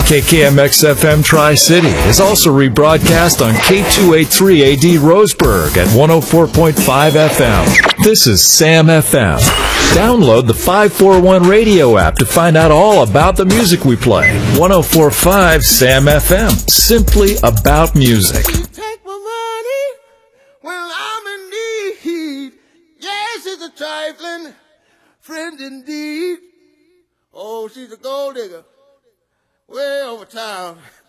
KKMX-FM Tri-City is also rebroadcast on K283AD Roseburg at 104.5 FM. This is Sam FM. Download the 541 radio app to find out all about the music we play. 104.5 Sam FM. Simply about music. Take my money when I'm in need. Yes, it's a trifling friend indeed. Oh, she's a gold digger way over town.